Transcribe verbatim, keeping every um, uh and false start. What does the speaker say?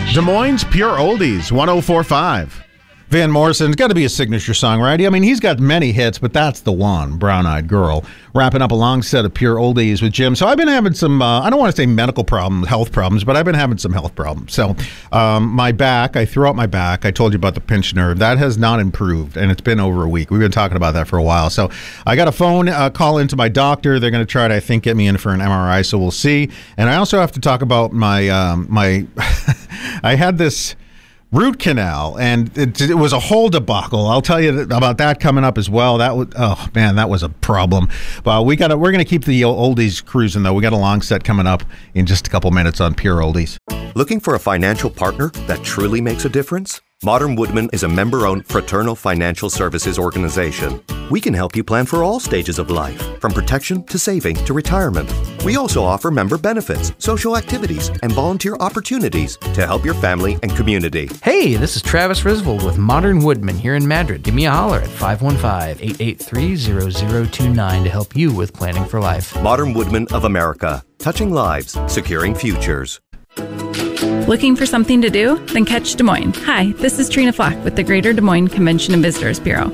Des Moines Pure Oldies, one oh four point five. Van Morrison's got to be a signature song, right? I mean, he's got many hits, but that's the one, Brown Eyed Girl. Wrapping up a long set of Pure Oldies with Jim. So I've been having some, uh, I don't want to say medical problems, health problems, but I've been having some health problems. So um, my back, I threw out my back. I told you about the pinched nerve. That has not improved, and it's been over a week. We've been talking about that for a while. So I got a phone uh, call into my doctor. They're going to try to, I think, get me in for an M R I, so we'll see. And I also have to talk about my, um, my I had this root canal, and it, it was a whole debacle. I'll tell you about that coming up as well. That was, oh man, that was a problem. But we got we're going to keep the oldies cruising though. We got a long set coming up in just a couple minutes on Pure Oldies. Looking for a financial partner that truly makes a difference? Modern Woodmen is a member-owned fraternal financial services organization. We can help you plan for all stages of life, from protection to saving to retirement. We also offer member benefits, social activities, and volunteer opportunities to help your family and community. Hey, this is Travis Risvold with Modern Woodmen here in Madrid. Give me a holler at five one five, eight eight three, zero zero two nine to help you with planning for life. Modern Woodmen of America, touching lives, securing futures. Looking for something to do? Then catch Des Moines. Hi, this is Trina Flock with the Greater Des Moines Convention and Visitors Bureau.